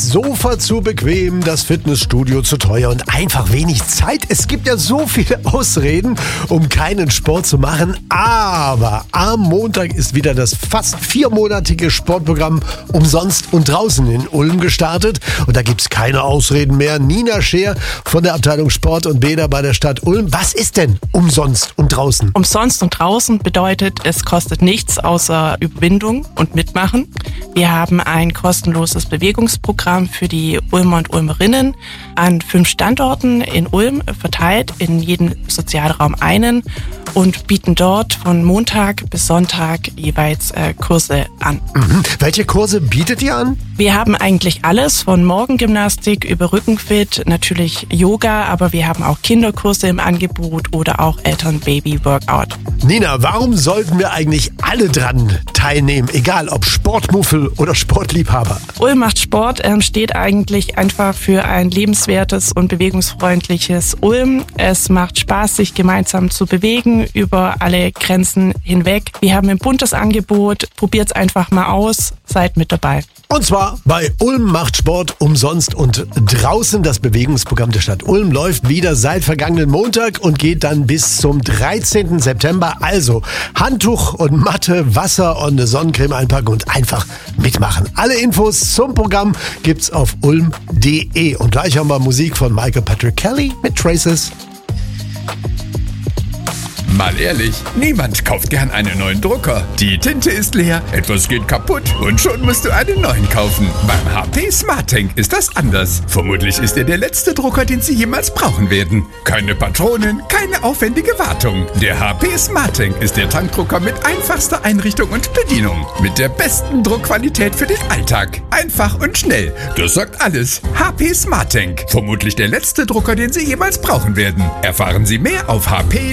Sofa zu bequem, das Fitnessstudio zu teuer und einfach wenig Zeit. Es gibt ja so viele Ausreden, um keinen Sport zu machen. Aber am Montag ist wieder das fast 4-monatige Sportprogramm umsonst und draußen in Ulm gestartet. Und da gibt's keine Ausreden mehr. Nina Scheer von der Abteilung Sport und Bäder bei der Stadt Ulm. Was ist denn umsonst und draußen? Umsonst und draußen bedeutet, es kostet nichts außer Überwindung und Mitmachen. Wir haben ein kostenloses Bewegungsprogramm für die Ulmer und Ulmerinnen an 5 Standorten in Ulm verteilt, in jedem Sozialraum einen, und bieten dort von Montag bis Sonntag jeweils Kurse an. Welche Kurse bietet ihr an? Wir haben eigentlich alles, von Morgengymnastik über Rückenfit, natürlich Yoga, aber wir haben auch Kinderkurse im Angebot oder auch Eltern-Baby-Workout. Nina, warum sollten wir eigentlich alle dran teilnehmen, egal ob Sportmuffel oder Sportliebhaber? Ulm macht Sport steht eigentlich einfach für ein lebenswertes und bewegungsfreundliches Ulm. Es macht Spaß, sich gemeinsam zu bewegen über alle Grenzen hinweg. Wir haben ein buntes Angebot, probiert's einfach mal aus, seid mit dabei. Und zwar bei Ulm macht Sport umsonst und draußen. Das Bewegungsprogramm der Stadt Ulm läuft wieder seit vergangenen Montag und geht dann bis zum 13. September. Also Handtuch und Matte, Wasser und eine Sonnencreme einpacken und einfach mitmachen. Alle Infos zum Programm gibt's auf ulm.de. Und gleich haben wir Musik von Michael Patrick Kelly mit Traces. Mal ehrlich, niemand kauft gern einen neuen Drucker. Die Tinte ist leer, etwas geht kaputt und schon musst du einen neuen kaufen. Beim HP SmartTank ist das anders. Vermutlich ist er der letzte Drucker, den Sie jemals brauchen werden. Keine Patronen, keine aufwendige Wartung. Der HP SmartTank ist der Tankdrucker mit einfachster Einrichtung und Bedienung. Mit der besten Druckqualität für den Alltag. Einfach und schnell. Das sagt alles. HP SmartTank. Vermutlich der letzte Drucker, den Sie jemals brauchen werden. Erfahren Sie mehr auf HP